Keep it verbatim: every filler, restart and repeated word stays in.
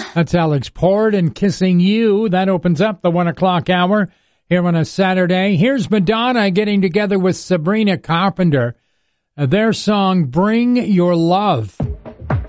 That's Alex Port and Kissing You. That opens up the one o'clock hour here on a Saturday. Here's Madonna getting together with Sabrina Carpenter. Uh, their song, Bring Your Love.